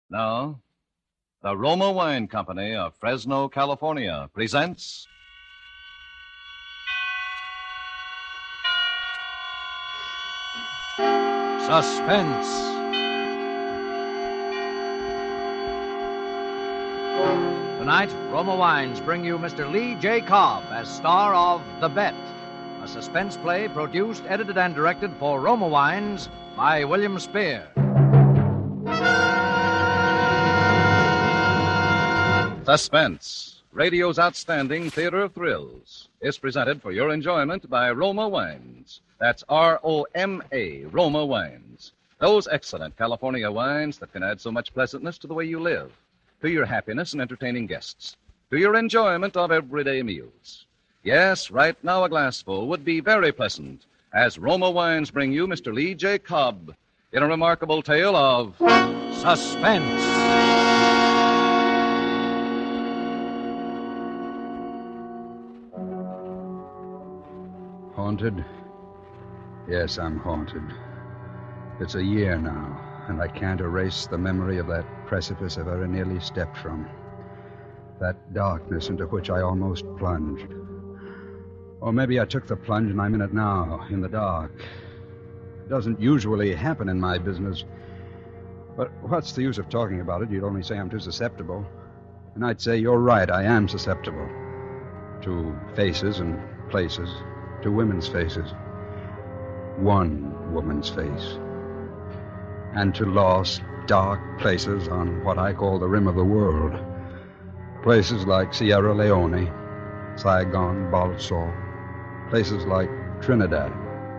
Now, the Roma Wine Company of Fresno, California presents Suspense. Tonight, Roma Wines bring you Mr. Lee J. Cobb as star of The Bet, a suspense play produced, edited, and directed for Roma Wines by William Spear. Suspense, radio's outstanding theater of thrills, is presented for your enjoyment by Roma Wines. That's R-O-M-A, Roma Wines. Those excellent California wines that can add so much pleasantness to the way you live, to your happiness in entertaining guests, to your enjoyment of everyday meals. Yes, right now a glassful would be very pleasant, as Roma Wines bring you Mr. Lee J. Cobb in a remarkable tale of suspense. Haunted? Yes, I'm haunted. It's a year now, and I can't erase the memory of that precipice I very nearly stepped from. That darkness into which I almost plunged. Or maybe I took the plunge and I'm in it now, in the dark. It doesn't usually happen in my business. But what's the use of talking about it? You'd only say I'm too susceptible. And I'd say you're right, I am susceptible. To faces and places. To women's faces. One woman's face. And to lost, dark places on what I call the rim of the world. Places like Sierra Leone, Saigon, Balsall. Places like Trinidad.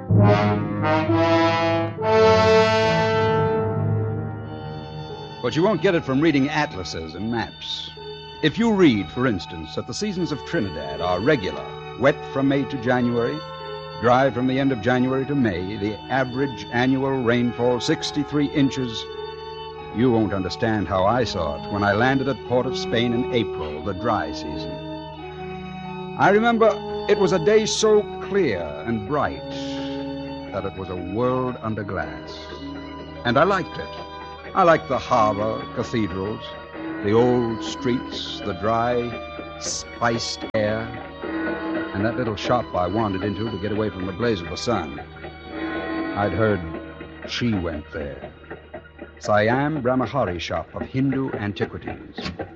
But you won't get it from reading atlases and maps. If you read, for instance, that the seasons of Trinidad are regular, wet from May to January, dry from the end of January to May, the average annual rainfall 63 inches, you won't understand how I saw it when I landed at Port of Spain in April, the dry season. I remember it was a day so clear and bright that it was a world under glass. And I liked it. I liked the harbor, cathedrals, the old streets, the dry, spiced air, and that little shop I wandered into to get away from the blaze of the sun. I'd heard she went there. Siam Brahmachari shop of Hindu antiquities.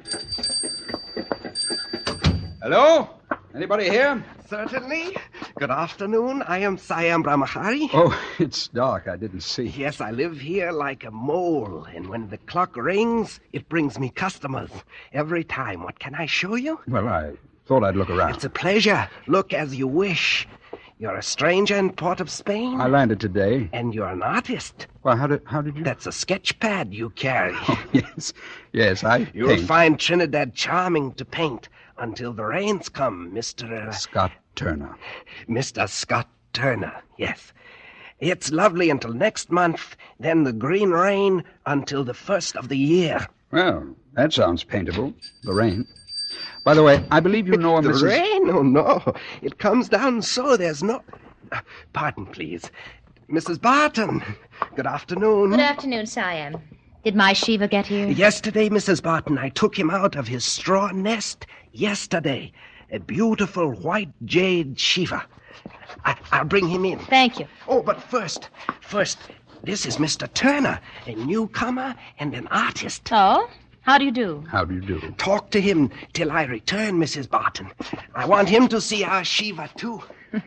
Hello? Anybody here? Certainly. Good afternoon. I am Siam Brahmachari. Oh, it's dark. I didn't see. Yes, I live here like a mole, and when the clock rings, it brings me customers every time. What can I show you? Well, I thought I'd look around. It's a pleasure. Look as you wish. You're a stranger in Port of Spain? I landed today. And you're an artist? Well, how did you... That's a sketch pad you carry. Oh, yes. Yes, I You'll paint. find Trinidad charming to paint until the rains come, Mr. Scott Turner. Mr. Scott Turner, yes. It's lovely until next month, then the green rain until the first of the year. Well, that sounds paintable. The rain. By the way, I believe you know a The Mrs... rain? Oh, no. It comes down so there's no... Pardon, please. Mrs. Barton. Good afternoon. Good afternoon, Siam. Did my Shiva get here? Yesterday, Mrs. Barton, I took him out of his straw nest. Yesterday. A beautiful white jade Shiva. I'll bring him in. Thank you. Oh, but first, this is Mr. Turner, a newcomer and an artist. Oh? How do you do? How do you do? Talk to him till I return, Mrs. Barton. I want him to see our Shiva, too.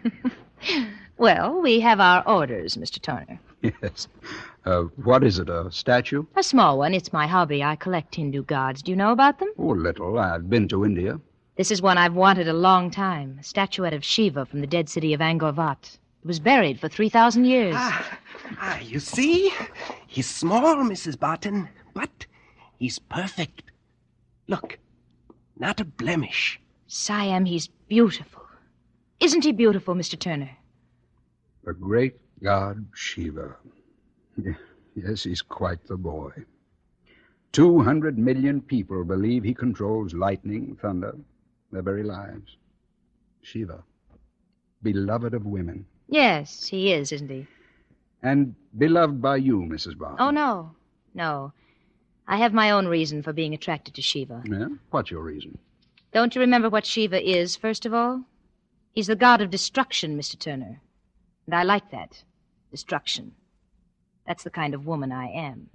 Well, we have our orders, Mr. Turner. Yes. What is it, a statue? A small one. It's my hobby. I collect Hindu gods. Do you know about them? Oh, a little. I've been to India. This is one I've wanted a long time. A statuette of Shiva from the dead city of Angkor Wat. It was buried for 3,000 years. You see? He's small, Mrs. Barton, but he's perfect. Look, not a blemish. Siam, he's beautiful. Isn't he beautiful, Mr. Turner? The great god Shiva. Yes, he's quite the boy. 200 million people believe he controls lightning, thunder, their very lives. Shiva, beloved of women. Yes, he is, isn't he? And beloved by you, Mrs. Barton. Oh, no. No. I have my own reason for being attracted to Shiva. Yeah? What's your reason? Don't you remember what Shiva is, first of all? He's the god of destruction, Mr. Turner. And I like that. Destruction. That's the kind of woman I am.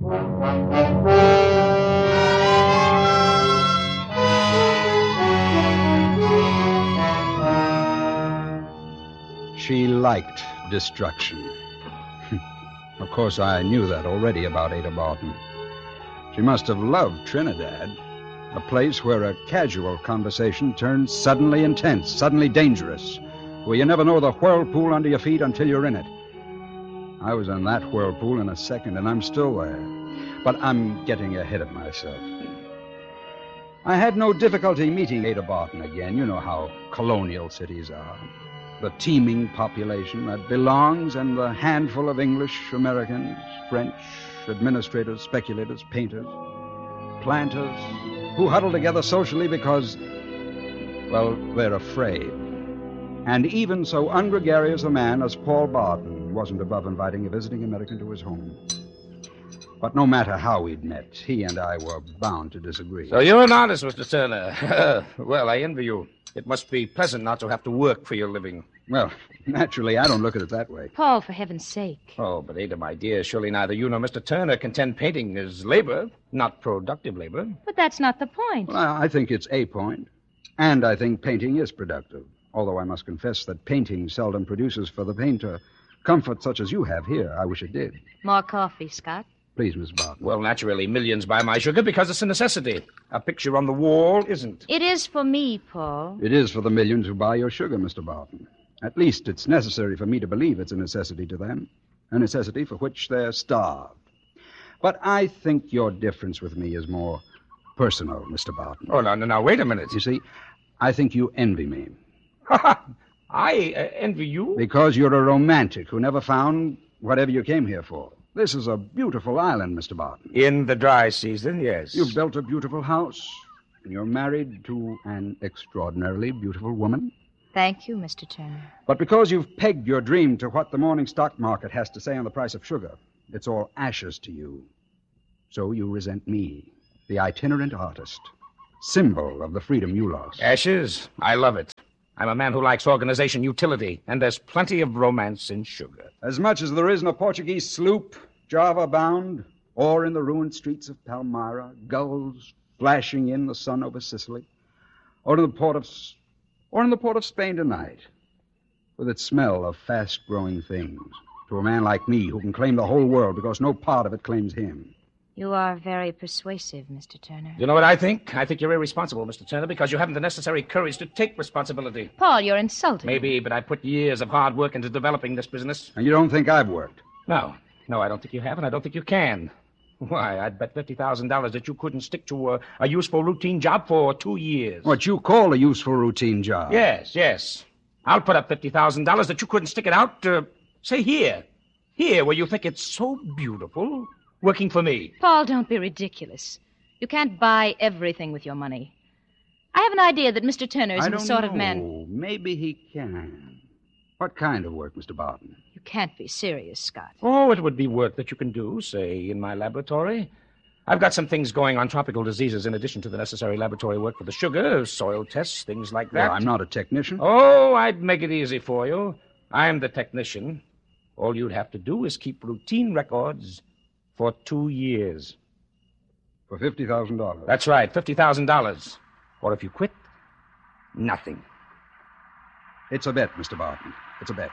She liked destruction. Of course, I knew that already about Ada Barton. She must have loved Trinidad, a place where a casual conversation turns suddenly intense, suddenly dangerous, where you never know the whirlpool under your feet until you're in it. I was in that whirlpool in a second, and I'm still there. But I'm getting ahead of myself. I had no difficulty meeting Ada Barton again. You know how colonial cities are. The teeming population that belongs and the handful of English, Americans, French, administrators, speculators, painters, planters, who huddle together socially because, well, they're afraid. And even so ungregarious a man as Paul Barton wasn't above inviting a visiting American to his home. But no matter how we'd met, he and I were bound to disagree. So you're an artist, Mr. Turner. Well, I envy you. It must be pleasant not to have to work for your living. Well, naturally, I don't look at it that way. Paul, for heaven's sake. Oh, but Ada, my dear, surely neither you nor Mr. Turner contend painting is labor, not productive labor. But that's not the point. Well, I think it's a point. And I think painting is productive. Although I must confess that painting seldom produces for the painter comfort such as you have here. I wish it did. More coffee, Scott. Please, Miss Barton. Well, naturally, millions buy my sugar because it's a necessity. A picture on the wall isn't. It is for me, Paul. It is for the millions who buy your sugar, Mr. Barton. At least it's necessary for me to believe it's a necessity to them. A necessity for which they're starved. But I think your difference with me is more personal, Mr. Barton. Oh, now, wait a minute. You see, I think you envy me. I envy you? Because you're a romantic who never found whatever you came here for. This is a beautiful island, Mr. Barton. In the dry season, yes. You've built a beautiful house, and you're married to an extraordinarily beautiful woman. Thank you, Mr. Turner. But because you've pegged your dream to what the morning stock market has to say on the price of sugar, it's all ashes to you. So you resent me, the itinerant artist, symbol of the freedom you lost. Ashes? I love it. I'm a man who likes organization, utility, and there's plenty of romance in sugar. As much as there is in a Portuguese sloop, Java-bound, or in the ruined streets of Palmyra, gulls flashing in the sun over Sicily, or in the port of Spain tonight, with its smell of fast-growing things, to a man like me who can claim the whole world because no part of it claims him. You are very persuasive, Mr. Turner. You know what I think? I think you're irresponsible, Mr. Turner, because you haven't the necessary courage to take responsibility. Paul, you're insulting. Maybe, but I put years of hard work into developing this business. And you don't think I've worked? No, I don't think you have, and I don't think you can. Why, I'd bet $50,000 that you couldn't stick to a useful routine job for 2 years. What you call a useful routine job? Yes. I'll put up $50,000 that you couldn't stick it out, say, here, where you think it's so beautiful, working for me. Paul, don't be ridiculous. You can't buy everything with your money. I have an idea that Mr. Turner isn't the sort of man... Maybe he can. What kind of work, Mr. Barton? You can't be serious, Scott. Oh, it would be work that you can do, say, in my laboratory. I've got some things going on tropical diseases in addition to the necessary laboratory work for the sugar, soil tests, things like that. Well, I'm not a technician. Oh, I'd make it easy for you. I'm the technician. All you'd have to do is keep routine records for 2 years. For $50,000? That's right, $50,000. Or if you quit, nothing. It's a bet, Mr. Barton. It's a bet.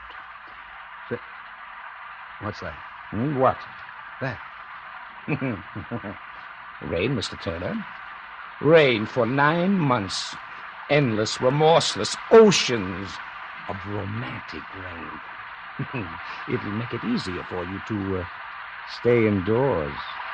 What's that? What? That. Rain, Mr. Turner. Rain for 9 months. Endless, remorseless oceans of romantic rain. It'll make it easier for you to stay indoors.